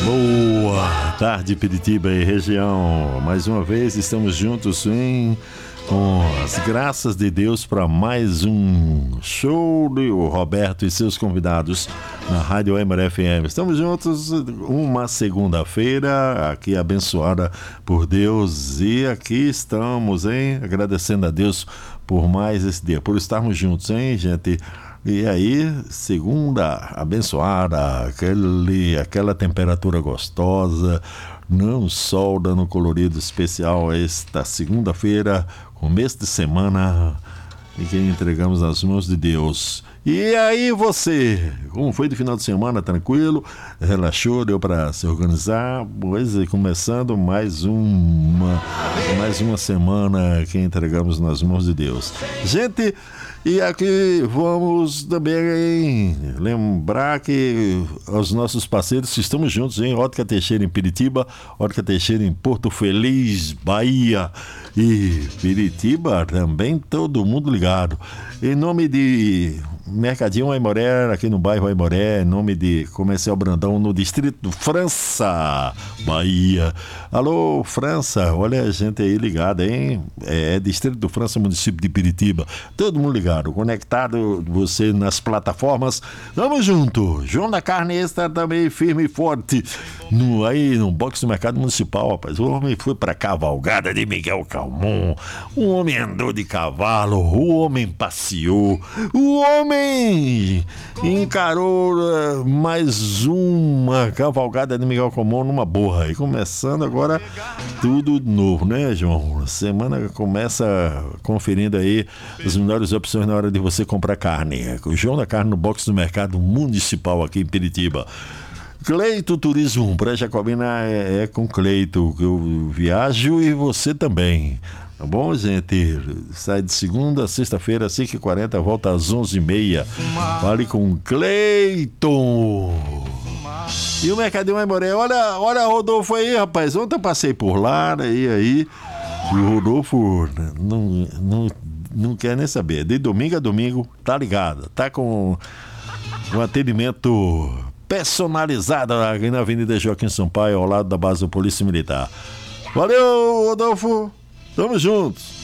Boa tarde, Piritiba e região. Mais uma vez estamos juntos com as graças de Deus para mais um show do Roberto e seus convidados na Rádio Aimoré FM. Estamos juntos uma segunda-feira aqui abençoada por Deus e aqui estamos, agradecendo a Deus por mais esse dia, por estarmos juntos, gente. E aí, segunda abençoada, aquela temperatura gostosa, um sol dando colorido especial esta segunda-feira, começo de semana, e que entregamos nas mãos de Deus. E aí você, como foi do final de semana? Tranquilo? Relaxou? Deu para se organizar? Pois é, começando mais uma semana que entregamos nas mãos de Deus. Gente, e aqui vamos também lembrar que os nossos parceiros que estamos juntos em Ótica Teixeira em Piritiba, Ótica Teixeira em Porto Feliz, Bahia e Piritiba também, todo mundo ligado. Em nome de Mercadinho Aimoré, aqui no bairro Aimoré, em nome de Comercial Brandão, no distrito França, Bahia. Alô, França, olha a gente aí ligada, hein? Distrito do França, município de Piritiba. Todo mundo ligado, conectado, você nas plataformas. Tamo junto. João da Carne está também firme e forte no box do Mercado Municipal, rapaz. O homem foi pra cavalgada de Miguel Calmon. O homem andou de cavalo, o homem passeou, o homem encarou mais uma cavalgada de Miguel Calmon numa boa. E começando agora tudo novo, né, João? A semana começa conferindo aí as melhores opções na hora de você comprar carne. O João da Carne no box do Mercado Municipal aqui em Piritiba. Cleito Turismo para Jacobina é com Cleito que eu viajo e você também. Tá bom, gente? Sai de segunda a sexta-feira, 5h40, volta às 11h30. Fale com Cleiton. E o Mercadinho Aimoré, olha Rodolfo aí, rapaz. Ontem eu passei por lá, aí. E o Rodolfo não quer nem saber. De domingo a domingo, tá ligado. Tá com um atendimento personalizado aqui na Avenida Joaquim Sampaio, ao lado da base da Polícia Militar. Valeu, Rodolfo! Tamo juntos!